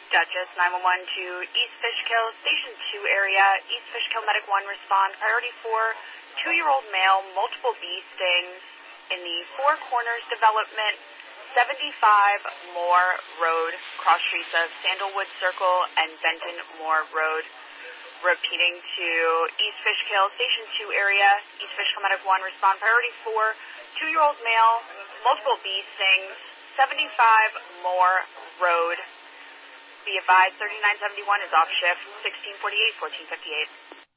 Duchess 911 to East Fishkill, Station 2 area. East Fishkill Medic 1 respond. Priority 4, 2-year-old male, multiple bee stings in the Four Corners development, 75 Moore Road, cross streets of Sandalwood Circle and Benton Moore Road. Repeating to East Fishkill, Station 2 area. East Fishkill Medic 1 respond. Priority 4, 2-year-old male, multiple bee stings, 75 Moore Road. Be advised, 3971 is off shift, 1648, 1458.